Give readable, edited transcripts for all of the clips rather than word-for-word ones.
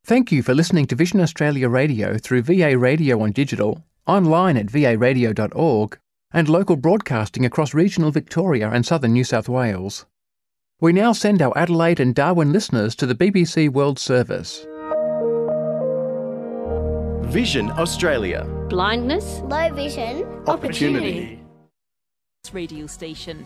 Thank you for listening to Vision Australia Radio through VA Radio on digital, online at varadio.org, and local broadcasting across regional Victoria and southern New South Wales. We now send our Adelaide and Darwin listeners to the BBC World Service. Vision Australia. Blindness. Low vision. Opportunity. Radio station.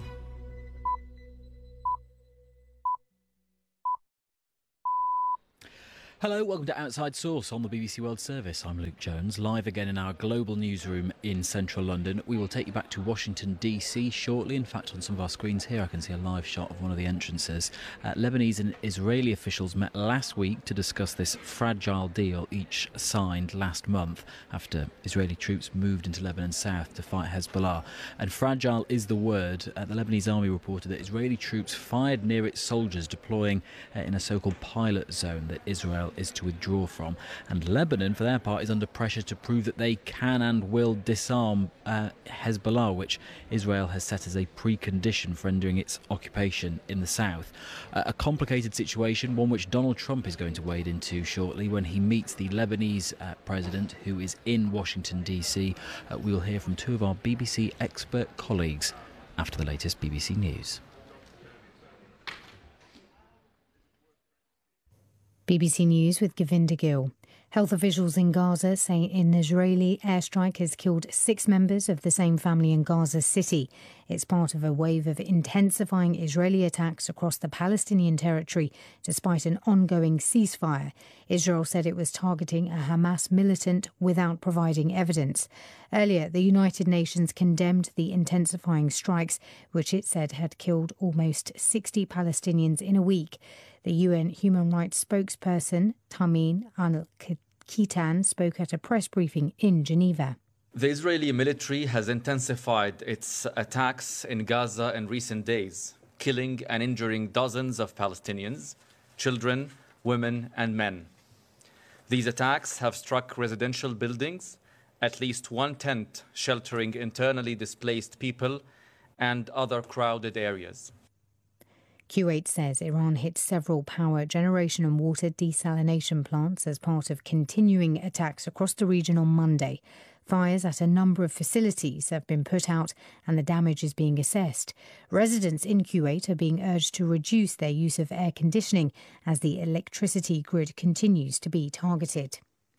Hello, welcome to Outside Source on the BBC World Service. I'm Luke Jones, live again in our global newsroom in central London. We will take you back to Washington, D.C. shortly. In fact, on some of our screens here, I can see a live shot of one of the entrances. Lebanese and Israeli officials met last week to discuss this fragile deal each signed last month after Israeli troops moved into Lebanon's south to fight Hezbollah. And fragile is the word. The Lebanese army reported that Israeli troops fired near its soldiers deploying in a so-called pilot zone that Israel is to withdraw from, and Lebanon for their part is under pressure to prove that they can and will disarm Hezbollah, which Israel has set as a precondition for ending its occupation in the south. A complicated situation, one which Donald Trump is going to wade into shortly when he meets the Lebanese president, who is in Washington DC. We will hear from two of our BBC expert colleagues after the latest BBC News. BBC News with Govinda Gill. Health officials in Gaza say an Israeli airstrike has killed 6 members of the same family in Gaza City. It's part of a wave of intensifying Israeli attacks across the Palestinian territory, despite an ongoing ceasefire. Israel said it was targeting a Hamas militant without providing evidence. Earlier, the United Nations condemned the intensifying strikes, which it said had killed almost 60 Palestinians in a week. The UN human rights spokesperson, Tamim al-Kitan, spoke at a press briefing in Geneva. The Israeli military has intensified its attacks in Gaza in recent days, killing and injuring dozens of Palestinians, children, women and men. These attacks have struck residential buildings, at least one tent sheltering internally displaced people, and other crowded areas. Kuwait says Iran hit several power generation and water desalination plants as part of continuing attacks across the region on Monday. Fires at a number of facilities have been put out and the damage is being assessed. Residents in Kuwait are being urged to reduce their use of air conditioning as the electricity grid continues to be targeted.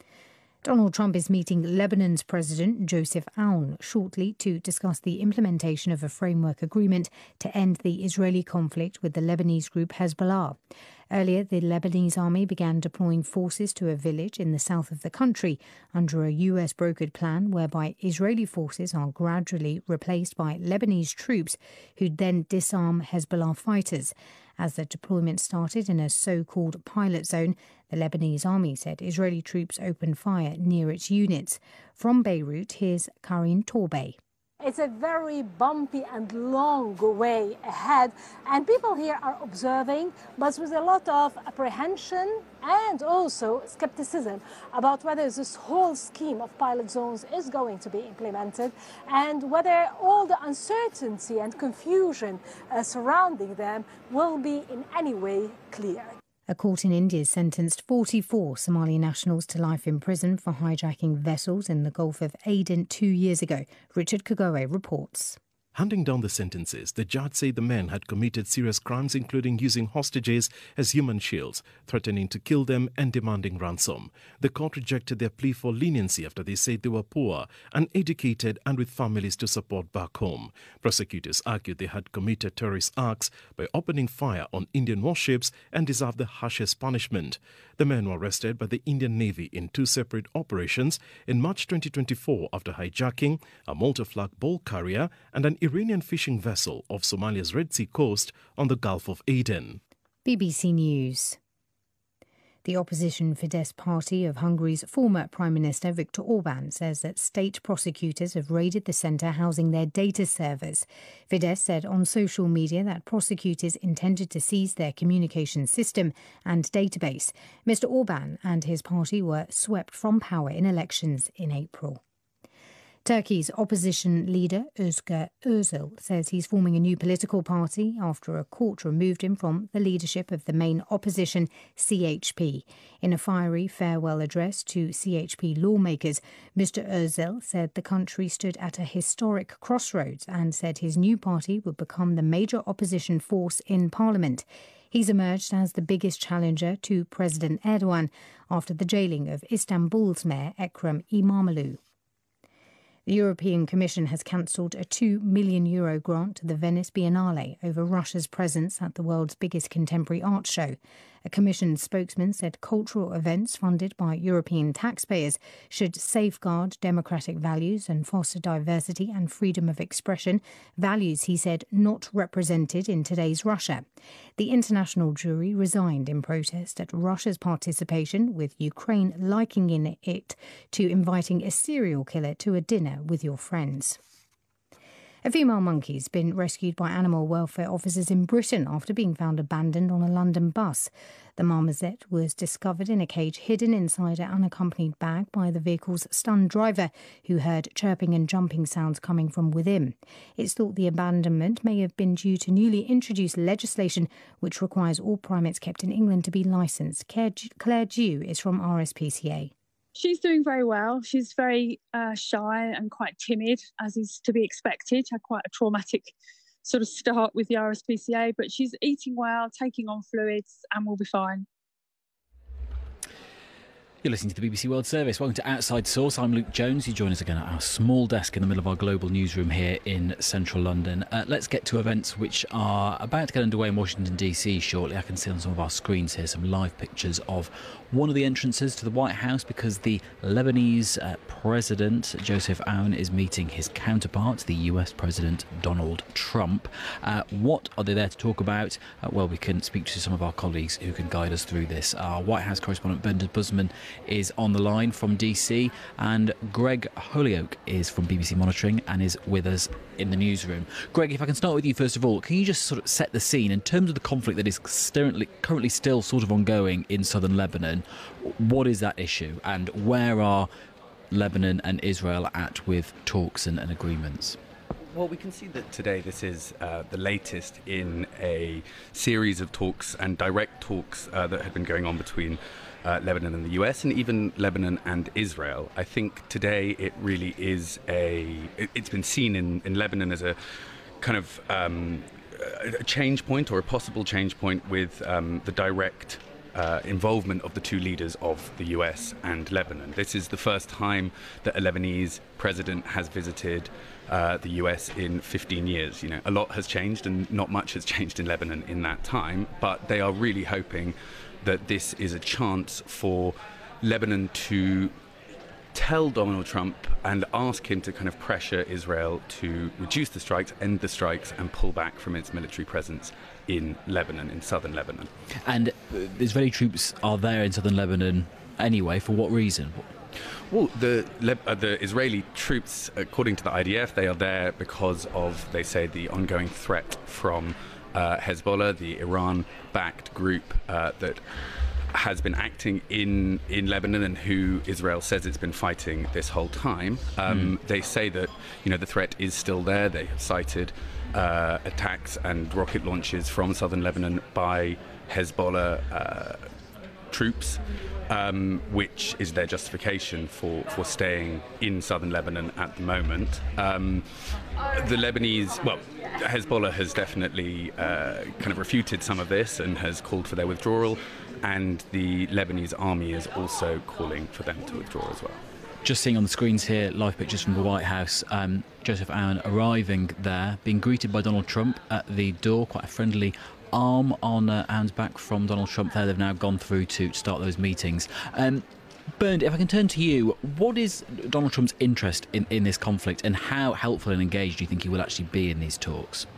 Donald Trump is meeting Lebanon's President Joseph Aoun shortly to discuss the implementation of a framework agreement to end the Israeli conflict with the Lebanese group Hezbollah. Earlier, the Lebanese army began deploying forces to a village in the south of the country under a US-brokered plan whereby Israeli forces are gradually replaced by Lebanese troops who'd then disarm Hezbollah fighters. As the deployment started in a so-called pilot zone, the Lebanese army said Israeli troops opened fire near its units. From Beirut, here's Karine Torbey. It's a very bumpy and long way ahead, and people here are observing, but with a lot of apprehension and also skepticism about whether this whole scheme of pilot zones is going to be implemented and whether all the uncertainty and confusion surrounding them will be in any way clear. A court in India sentenced 44 Somali nationals to life in prison for hijacking vessels in the Gulf of Aden 2 years ago. Richard Kagoe reports. Handing down the sentences, the judge said the men had committed serious crimes, including using hostages as human shields, threatening to kill them and demanding ransom. The court rejected their plea for leniency after they said they were poor, uneducated and with families to support back home. Prosecutors argued they had committed terrorist acts by opening fire on Indian warships and deserved the harshest punishment. The men were arrested by the Indian Navy in 2 separate operations in March 2024 after hijacking a Malta-flag bulk carrier and an Iranian fishing vessel off Somalia's Red Sea coast on the Gulf of Aden. BBC News. The opposition Fidesz party of Hungary's former Prime Minister Viktor Orbán says that state prosecutors have raided the centre housing their data servers. Fidesz said on social media that prosecutors intended to seize their communication system and database. Mr Orbán and his party were swept from power in elections in April. Turkey's opposition leader, Özgür Özal, says he's forming a new political party after a court removed him from the leadership of the main opposition, CHP. In a fiery farewell address to CHP lawmakers, Mr. Özal said the country stood at a historic crossroads and said his new party would become the major opposition force in parliament. He's emerged as the biggest challenger to President Erdogan after the jailing of Istanbul's mayor, Ekrem İmamoğlu. The European Commission has cancelled a €2 million grant to the Venice Biennale over Russia's presence at the world's biggest contemporary art show. A Commission spokesman said cultural events funded by European taxpayers should safeguard democratic values and foster diversity and freedom of expression, values, he said, not represented in today's Russia. The international jury resigned in protest at Russia's participation, with Ukraine likening it to inviting a serial killer to a dinner with your friends. A female monkey's been rescued by animal welfare officers in Britain after being found abandoned on a London bus. The marmoset was discovered in a cage hidden inside an unaccompanied bag by the vehicle's stunned driver, who heard chirping and jumping sounds coming from within. It's thought the abandonment may have been due to newly introduced legislation which requires all primates kept in England to be licensed. Claire Dew is from RSPCA. She's doing very well. She's very shy and quite timid, as is to be expected. She had quite a traumatic sort of start with the RSPCA, but she's eating well, taking on fluids, and will be fine. You're listening to the BBC World Service. Welcome to Outside Source. I'm Luke Jones. You join us again at our small desk in the middle of our global newsroom here in central London. Let's get to events which are about to get underway in Washington DC shortly. I can see on some of our screens here some live pictures of one of the entrances to the White House, because the Lebanese President Joseph Aoun is meeting his counterpart, the US President Donald Trump. What are they there to talk about? Well, we can speak to some of our colleagues who can guide us through this. Our White House correspondent Bernard Busman is on the line from DC, and Greg Holyoke is from BBC Monitoring and is with us in the newsroom. Greg, if I can start with you first of all, can you just sort of set the scene in terms of the conflict that is currently still sort of ongoing in southern Lebanon? What is that issue, and where are Lebanon and Israel at with talks and agreements? Well, we can see that today this is the latest in a series of talks and direct talks that had been going on between Lebanon and the US, and even Lebanon and Israel. I think today it really is it's been seen in Lebanon as a kind of a change point, or a possible change point, with the direct involvement of the two leaders of the US and Lebanon. This is the first time that a Lebanese president has visited the US in 15 years. You know, a lot has changed and not much has changed in Lebanon in that time, but they are really hoping that this is a chance for Lebanon to tell Donald Trump and ask him to kind of pressure Israel to reduce the strikes, end the strikes, and pull back from its military presence in Lebanon, in southern Lebanon. And Israeli troops are there in southern Lebanon anyway. For what reason? Well, the Israeli troops, according to the IDF, they are there because of, they say, the ongoing threat from Hezbollah, the Iran-backed group that has been acting in Lebanon and who Israel says it's been fighting this whole time. They say that, you know, the threat is still there. They have cited attacks and rocket launches from southern Lebanon by Hezbollah troops, which is their justification for staying in southern Lebanon at the moment. The Lebanese, well, Hezbollah has definitely kind of refuted some of this and has called for their withdrawal, and the Lebanese army is also calling for them to withdraw as well. Just seeing on the screens here live pictures from the White House. Joseph Aoun arriving there, being greeted by Donald Trump at the door, quite a friendly arm on Aoun's back from Donald Trump there. They've now gone through to start those meetings. Bernd, if I can turn to you, what is Donald Trump's interest in this conflict, and how helpful and engaged do you think he will actually be in these talks?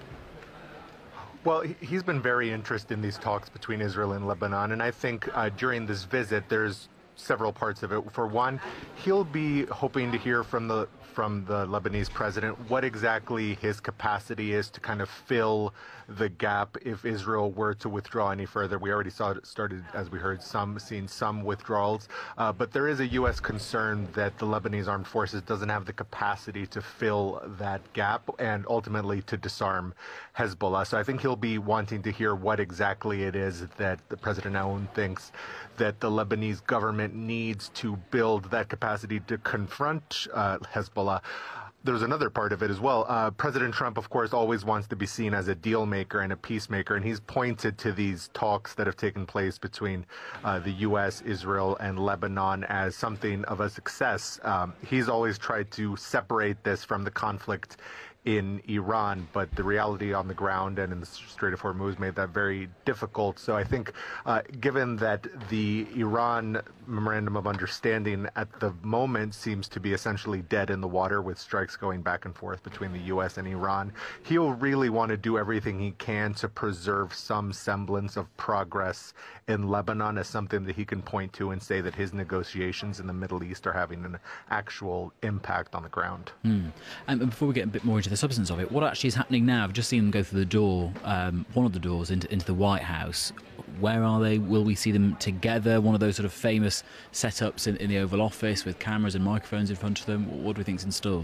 Well, he's been very interested in these talks between Israel and Lebanon, and I think during this visit there's several parts of it. For one, he'll be hoping to hear from the Lebanese president what exactly his capacity is to kind of fill the gap if Israel were to withdraw any further. We already saw it started, as we heard, seeing some withdrawals, but there is a U.S. concern that the Lebanese armed forces doesn't have the capacity to fill that gap and ultimately to disarm Hezbollah. So I think he'll be wanting to hear what exactly it is that the President Aoun thinks that the Lebanese government needs to build that capacity to confront Hezbollah. There's another part of it as well. President Trump, of course, always wants to be seen as a deal maker and a peacemaker, and he's pointed to these talks that have taken place between the U.S., Israel, and Lebanon as something of a success. He's always tried to separate this from the conflict in Iran, but the reality on the ground and in the Strait of Hormuz made that very difficult. So I think given that the Iran Memorandum of Understanding at the moment seems to be essentially dead in the water with strikes going back and forth between the U.S. and Iran, he'll really want to do everything he can to preserve some semblance of progress in Lebanon as something that he can point to and say that his negotiations in the Middle East are having an actual impact on the ground. And before we get a bit more into the substance of it, what actually is happening now? I've just seen them go through the door, one of the doors into the White House. Where are they? Will we see them together? One of those sort of famous setups in the Oval Office with cameras and microphones in front of them. What do we think's in store?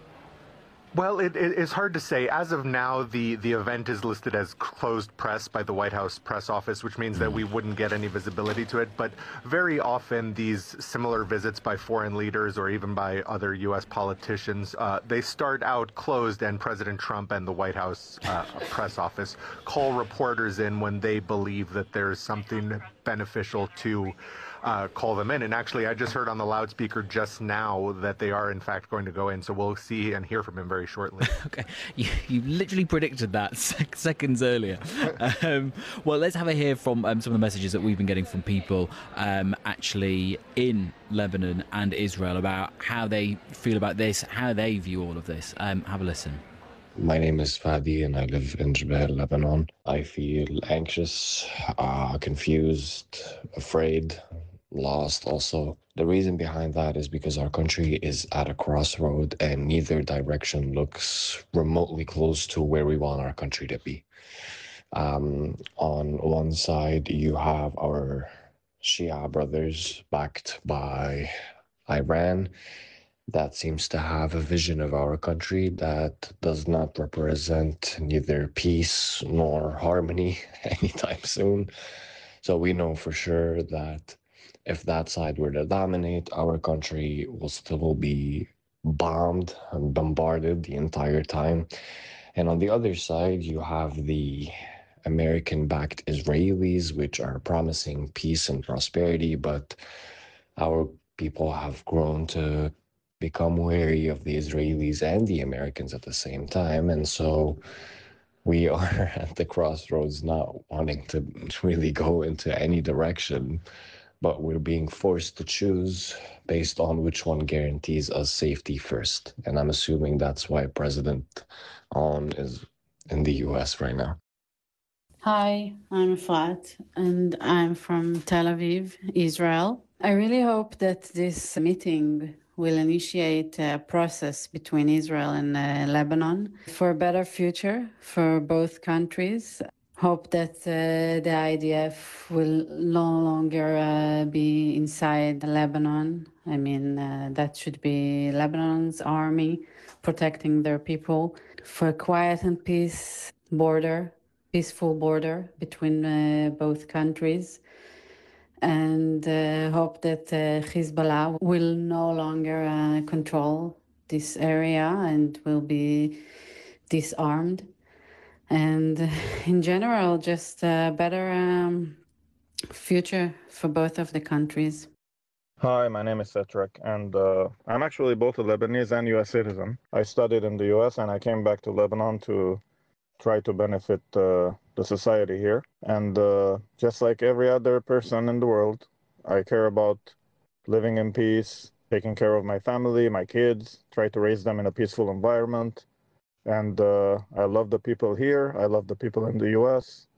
Well, it's hard to say. As of now, the event is listed as closed press by the White House press office, which means that we wouldn't get any visibility to it. But very often these similar visits by foreign leaders or even by other U.S. politicians, they start out closed, and President Trump and the White House press office call reporters in when they believe that there's something beneficial to call them in. And actually, I just heard on the loudspeaker just now that they are in fact going to go in. So we'll see and hear from him very shortly. Okay, you literally predicted that seconds earlier. Well, let's have a hear from some of the messages that we've been getting from people actually in Lebanon and Israel about how they feel about this, how they view all of this. Have a listen. My name is Fadi and I live in Jbeil, Lebanon. I feel anxious, confused, afraid, lost also. The reason behind that is because our country is at a crossroad and neither direction looks remotely close to where we want our country to be. On one side, you have our Shia brothers backed by Iran that seems to have a vision of our country that does not represent neither peace nor harmony anytime soon. So we know for sure that if that side were to dominate, our country will still be bombed and bombarded the entire time. And on the other side, you have the American-backed Israelis, which are promising peace and prosperity, but our people have grown to become wary of the Israelis and the Americans at the same time. And so we are at the crossroads, not wanting to really go into any direction, but we're being forced to choose based on which one guarantees us safety first. And I'm assuming that's why President Aoun is in the US right now. Hi, I'm Efrat, and I'm from Tel Aviv, Israel. I really hope that this meeting will initiate a process between Israel and Lebanon for a better future for both countries. Hope that the IDF will no longer be inside Lebanon. I mean, that should be Lebanon's army protecting their people for a quiet and peaceful border between both countries. And hope that Hezbollah will no longer control this area and will be disarmed. And in general, just a better future for both of the countries. Hi, my name is Setrak, and I'm actually both a Lebanese and U.S. citizen. I studied in the U.S. and I came back to Lebanon to try to benefit the society here. And just like every other person in the world, I care about living in peace, taking care of my family, my kids, try to raise them in a peaceful environment. And I love the people here. I love the people in the US.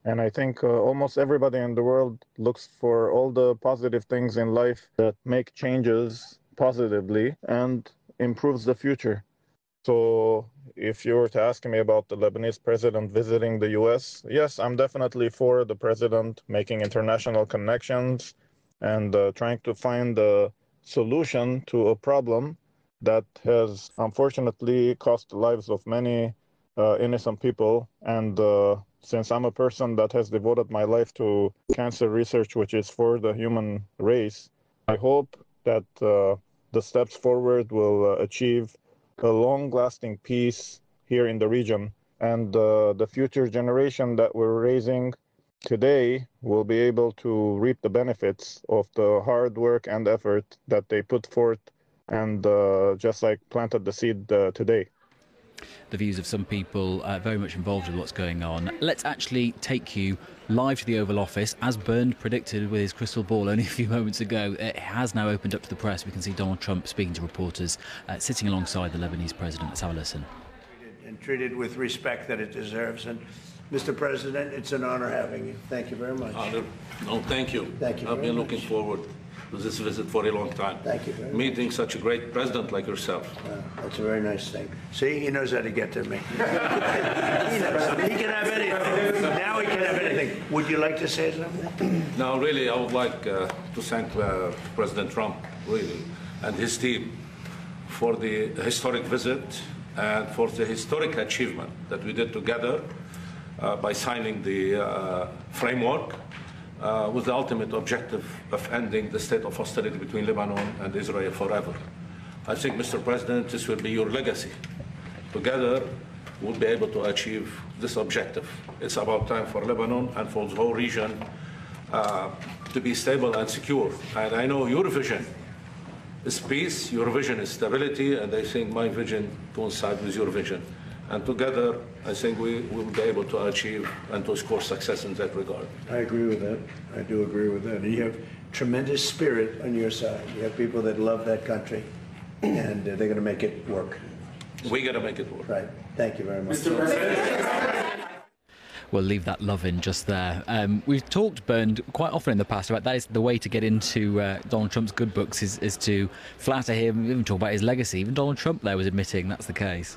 And I think almost everybody in the world looks for all the positive things in life that make changes positively and improves the future. So if you were to ask me about the Lebanese president visiting the US, yes, I'm definitely for the president making international connections and trying to find a solution to a problem that has unfortunately cost the lives of many innocent people. And since I'm a person that has devoted my life to cancer research, which is for the human race, I hope that the steps forward will achieve a long-lasting peace here in the region, and the future generation that we're raising today will be able to reap the benefits of the hard work and effort that they put forth and just like planted the seed today. The views of some people very much involved in what's going on. Let's actually take you live to the Oval Office. As Bernd predicted with his crystal ball only a few moments ago, it has now opened up to the press. We can see Donald Trump speaking to reporters, sitting alongside the Lebanese president. Let's have a listen. And treated with respect that it deserves. And Mr. President, it's an honor having you. Thank you very much. No, thank you. Thank you. I've been looking forward to this visit for a long time. Thank you very much. Meeting such a great president like yourself. That's a very nice thing. See, he knows how to get to me. He can have anything. Now he can have anything. Would you like to say something? No, really, I would like to thank President Trump, really, and his team for the historic visit and for the historic achievement that we did together by signing the framework with the ultimate objective of ending the state of hostility between Lebanon and Israel forever. I think, Mr. President, this will be your legacy. Together, we'll be able to achieve this objective. It's about time for Lebanon and for the whole region to be stable and secure. And I know your vision is peace, your vision is stability, and I think my vision coincides with your vision. And together, I think we will be able to achieve and to score success in that regard. I agree with that. I do agree with that. And you have tremendous spirit on your side. You have people that love that country, and they're going to make it work. We're going to make it work. Right. Thank you very much. Mr. President. We'll leave that love in just there. We've talked, Bernd, quite often in the past about that is the way to get into Donald Trump's good books is to flatter him, even talk about his legacy. Even Donald Trump there was admitting that's the case.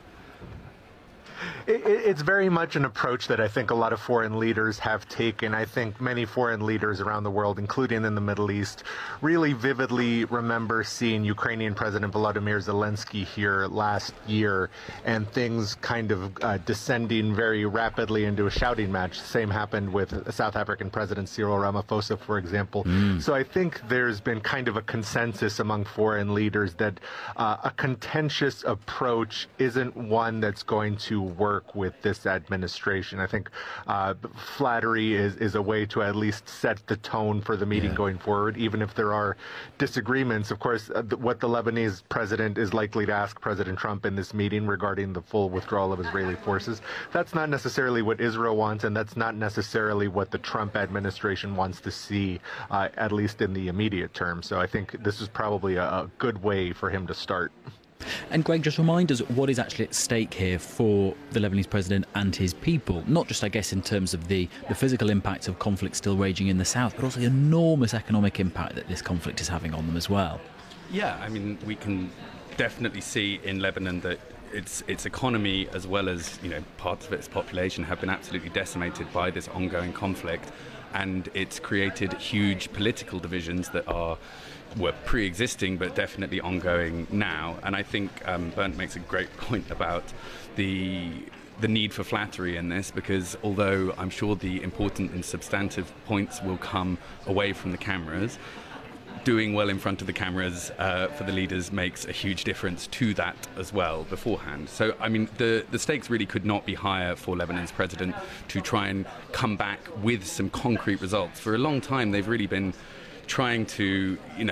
It's very much an approach that I think a lot of foreign leaders have taken. I think many foreign leaders around the world, including in the Middle East, really vividly remember seeing Ukrainian President Volodymyr Zelensky here last year and things kind of descending very rapidly into a shouting match. Same happened with South African President Cyril Ramaphosa, for example. So I think there's been kind of a consensus among foreign leaders that a contentious approach isn't one that's going to work with this administration. I think flattery is a way to at least set the tone for the meeting going forward, even if there are disagreements. Of course, what the Lebanese president is likely to ask President Trump in this meeting regarding the full withdrawal of Israeli forces, that's not necessarily what Israel wants, and that's not necessarily what the Trump administration wants to see, at least in the immediate term. So I think this is probably a good way for him to start. And Greg, just remind us what is actually at stake here for the Lebanese president and his people, not just, I guess, in terms of the physical impact of conflict still raging in the south, but also the enormous economic impact that this conflict is having on them as well. Yeah, I mean, we can definitely see in Lebanon that its economy, as well as, you know, parts of its population, have been absolutely decimated by this ongoing conflict, and it's created huge political divisions that were pre-existing but definitely ongoing now. And I think Bernd makes a great point about the need for flattery in this, because although I'm sure the important and substantive points will come away from the cameras, doing well in front of the cameras for the leaders makes a huge difference to that as well beforehand. So, I mean, the stakes really could not be higher for Lebanon's president to try and come back with some concrete results. For a long time, they've really been trying to, you know,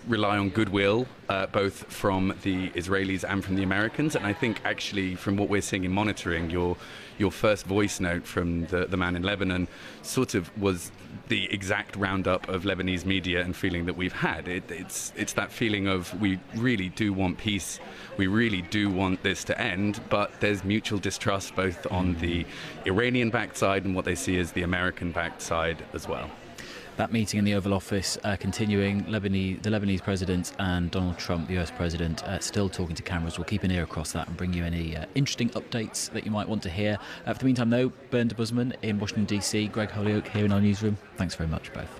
rely on goodwill, both from the Israelis and from the Americans. And I think actually from what we're seeing in monitoring, your first voice note from the man in Lebanon sort of was the exact roundup of Lebanese media and feeling that we've had. It's that feeling of we really do want peace, we really do want this to end, but there's mutual distrust both on the Iranian-backed side and what they see as the American-backed side as well. That meeting in the Oval Office continuing, the Lebanese president and Donald Trump, the US president, still talking to cameras. We'll keep an ear across that and bring you any interesting updates that you might want to hear. For the meantime, though, Bernd Busman in Washington, D.C., Greg Holyoke here in our newsroom. Thanks very much, both.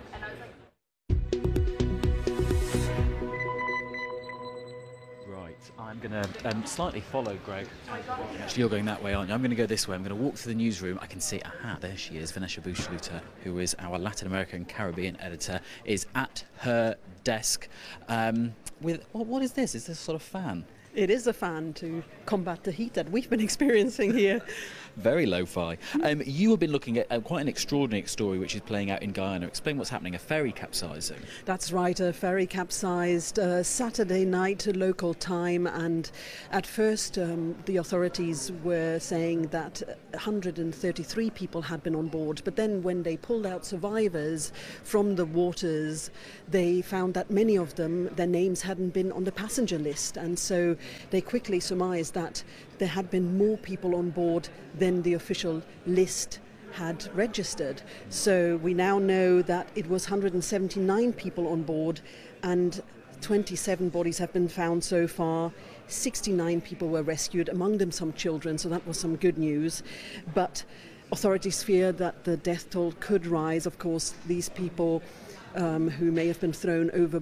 I'm going to slightly follow Greg. Actually, you're going that way, aren't you? I'm going to go this way. I'm going to walk through the newsroom. I can see, there she is. Vanessa Bushluter, who is our Latin American Caribbean editor, is at her desk with, what is this? Is this a sort of fan? It is a fan to combat the heat that we've been experiencing here. Very lo-fi. You have been looking at quite an extraordinary story which is playing out in Guyana. Explain what's happening, a ferry capsizing. That's right, a ferry capsized Saturday night local time, and at first the authorities were saying that 133 people had been on board, but then when they pulled out survivors from the waters, they found that many of them, their names hadn't been on the passenger list, and so they quickly surmised that there had been more people on board than the official list had registered. So we now know that it was 179 people on board and 27 bodies have been found so far. 69 people were rescued, among them some children, so that was some good news. But authorities fear that the death toll could rise. Of course, these people who may have been thrown over